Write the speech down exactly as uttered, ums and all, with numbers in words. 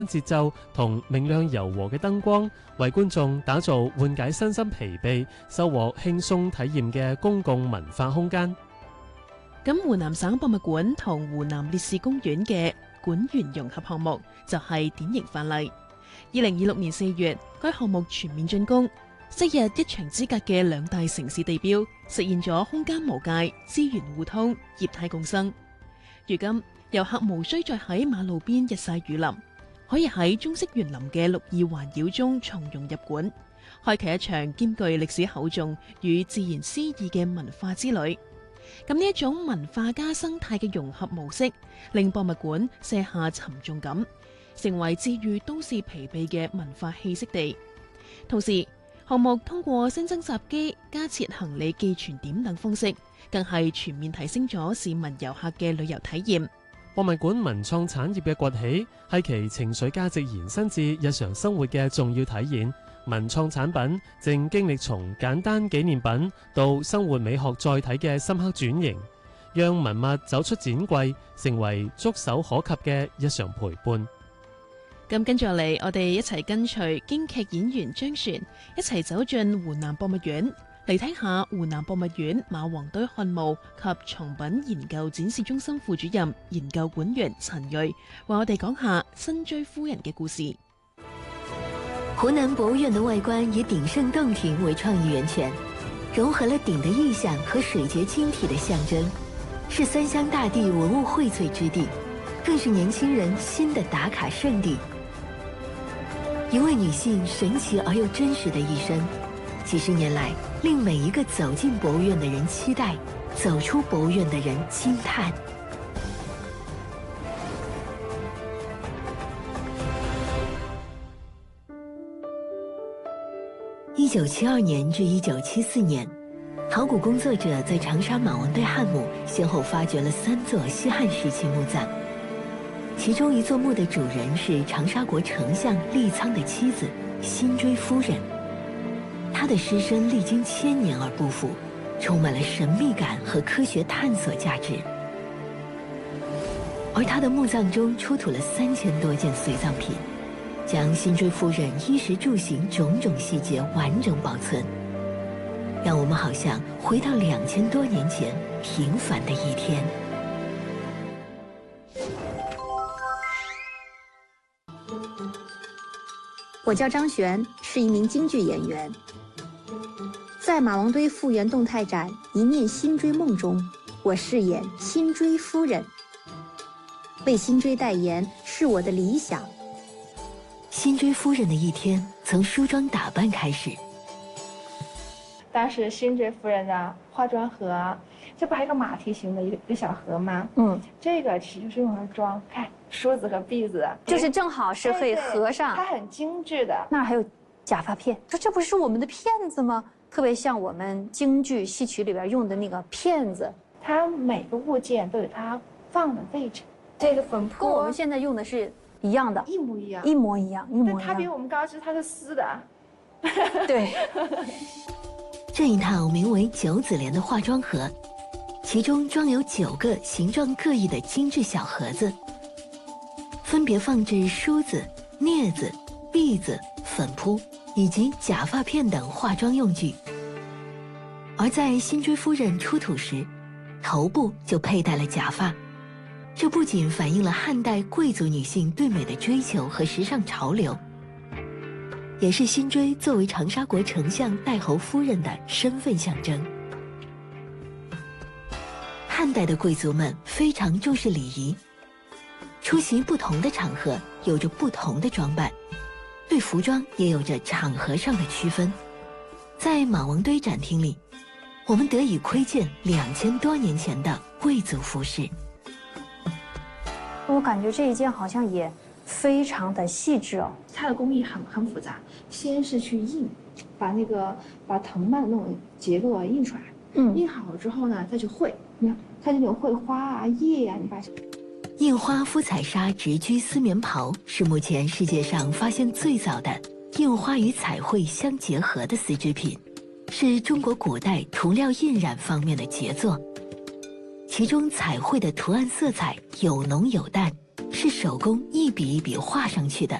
節奏同明亮柔和嘅燈光，為觀眾打造緩解身心疲憊、收穫輕鬆體驗嘅公共文化空間。 咁湖南省博物館同湖南烈士公園嘅館園融合項目就係典型範例。二零二六年四月，該項目全面竣工，昔日一牆之隔嘅兩大城市地標，實現咗空間無界、資源互通、業態共生。如今，遊客無需再喺馬路邊日曬雨淋，可以喺中式園林嘅綠意環繞中從容入館，開啟一場兼具歷史厚重與自然詩意嘅文化之旅。咁呢一種文化加生態嘅融合模式，令博物館卸下沉重感，成為治癒都市疲憊嘅文化氣息地。同時，項目通過新增閘機、加設行李寄存點等方式，更係全面提升咗市民遊客嘅旅遊體驗。 博物館文創產業嘅崛起，係其情緒價值延伸至日常生活嘅重要體現。文創產品正經歷從簡單紀念品到生活美學載體嘅深刻轉型，讓文物走出展櫃，成為觸手可及嘅日常陪伴。 咁跟住落嚟，我哋一齊跟隨京劇演員張璇一齊走進湖南博物院，嚟睇下湖南博物院馬王堆漢墓及藏品研究展示中心副主任、研究館員陳瑞，為我哋講下辛追夫人嘅故事。 湖南博物院的外觀以鼎盛洞庭為創意源泉，融合了鼎的意象和水結晶體的象徵，是三湘大地文物薈萃之地，更是年輕人新的打卡聖地。一位女性神奇而又真實的一生，幾十年來令每一個走進博物院的人期待，走出博物院的人驚嘆。一九七二年至一九七四年，考古工作者在長沙馬王堆漢墓先後發掘了三座西漢時期墓葬，其中一座墓的主人是長沙國丞相利蒼的妻子辛追夫人，她的屍身歷經千年而不腐，充滿了神秘感和科學探索價值。而她的墓葬中出土了三千多件隨葬品，將辛追夫人衣食住行種種細節完整保存，讓我們好像回到兩千多年前平凡的一天。 我叫張璇，是一名京劇演員。在馬王堆復原動態展《一念辛追夢》中，我飾演辛追夫人，為辛追代言是我的理想。 辛追夫人的一天從梳妝打扮開始。 當時辛追夫人的化妝盒，這不還有個馬蹄形的一個一個小盒嗎？ 嗯， 這個其實就是用來裝，看梳子和篦子， 就是正好是可以合上。 它很精緻的。 那兒還有假髮片，說這不是我們的片子嗎？特別像我們京劇戲曲裏邊用的那個片子， 它每個物件都有它放的位置。這個粉撲跟我們現在用的是一樣的， 一模一樣， 一模一樣，一模一樣。 但它比我們高，是它是絲的。 對。 這一套名為九子蓮的化妝盒，其中裝有九個形狀各異的精緻小盒子，分別放置梳子、鑷子、篦子、粉撲以及假髮片等化妝用具。而在辛追夫人出土時，頭部就佩戴了假髮，這不僅反映了漢代貴族女性對美的追求和時尚潮流，也是辛追作為長沙國丞相代侯夫人的身份象徵。漢代的貴族們非常重視禮儀，出席不同的場合有着不同的裝扮，對服裝也有着場合上的區分。在馬王堆展廳裡，我們得以窺見兩千多年前的貴族服飾。 我感覺這一件好像也非常的細緻哦， 它的工藝很很複雜。先是去印，把那個把藤蔓的那種結構啊印出來，嗯，印好了之後呢，再去繪，你看它這種繪花啊、葉啊，你發現。 印花敷彩紗直居絲棉袍是目前世界上發現最早的印花與彩繪相結合的絲織品，是中國古代塗料印染方面的傑作。其中彩繪的圖案色彩有濃有淡， 是手工一笔一笔画上去的。